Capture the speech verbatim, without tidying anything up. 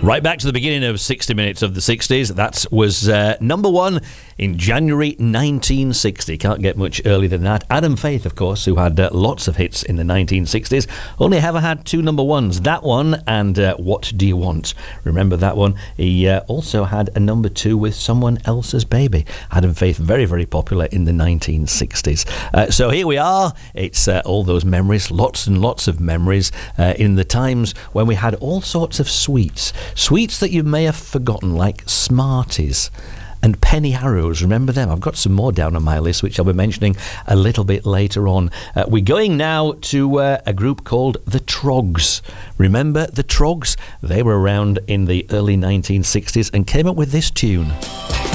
Right back to the beginning of sixty minutes of the sixties. That was uh, number one in January nineteen sixty. Can't get much earlier than that. Adam Faith, of course, who had uh, lots of hits in the nineteen sixties, only ever had two number ones. That one and uh, What Do You Want? Remember that one? He uh, also had a number two with Someone Else's Baby. Adam Faith, very, very popular in the nineteen sixties. Uh, so here we are. It's uh, all those memories, lots and lots of memories uh, in the times when we had all sorts of sweets. Sweets that you may have forgotten, like Smarties and Penny Arrows. Remember them? I've got some more down on my list, which I'll be mentioning a little bit later on. Uh, we're going now to uh, a group called the Troggs. Remember the Troggs? They were around in the early nineteen sixties and came up with this tune.